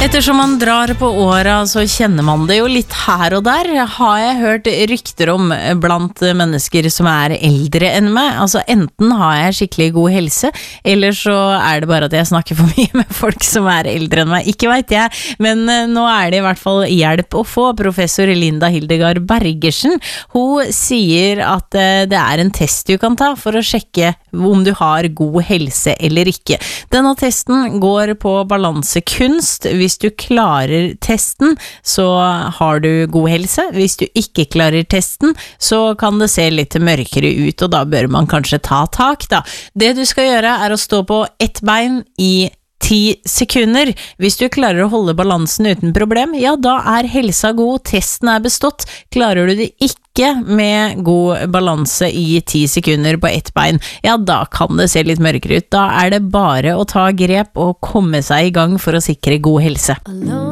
Ettersom man drar på åra, så kjenner man det jo litt her og der, har jeg hørt rykter om blant mennesker som eldre enn meg. Altså enten har jeg skikkelig god helse, eller så det bare at jeg snakker for mye med folk som eldre enn meg. Ikke vet jeg, men nå det i hvert fall hjelp å få. Professor Linda Hildegard Bergersen, hun sier at det en test du kan ta for å sjekke om du har god helse eller ikke. Denne testen går på balansekunst. Hvis du klarer testen, så har du god helse. Hvis du ikke klarer testen, så kan det se litt mørkere ut, og da bør man kanskje ta tak da. Det du skal gjøre å stå på ett bein i 10 sekunder. Hvis du klarer å holde balansen uten problem, ja, da helsa god, testen bestått. Klarer du det ikke med god balanse i 10 sekunder på ett bein, ja, da kan det se litt mørkere ut. Da det bare å ta grep og komme seg i gang for å sikre god helse.